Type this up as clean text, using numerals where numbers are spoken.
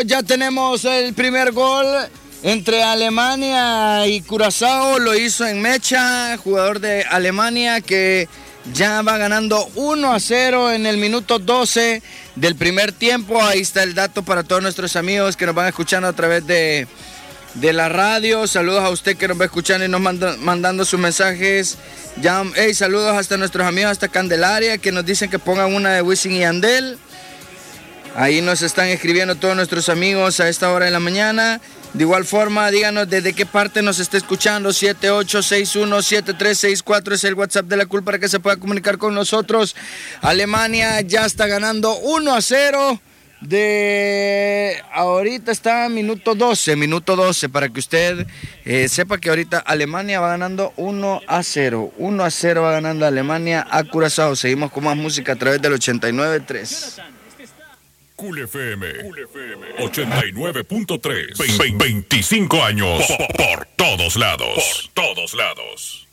Ya tenemos el primer gol entre Alemania y Curazao. Lo hizo en Mecha, jugador de Alemania, que ya va ganando 1-0 en el minuto 12 del primer tiempo. Ahí está el dato para todos nuestros amigos que nos van escuchando a través de la radio. Saludos a usted que nos va escuchando y nos mandando sus mensajes. Ya, saludos hasta nuestros amigos hasta Candelaria, que nos dicen que pongan una de Wisin y Yandel. Ahí nos están escribiendo todos nuestros amigos a esta hora de la mañana. De igual forma, díganos desde qué parte nos está escuchando. 78617364 es el WhatsApp de La Cool para que se pueda comunicar con nosotros. Alemania ya está ganando 1-0. Ahorita está minuto 12, para que usted sepa que ahorita Alemania va ganando 1-0. 1-0 va ganando Alemania a Curazao. Seguimos con más música a través del 89.3. Cool FM 89.3. 25 años por todos lados.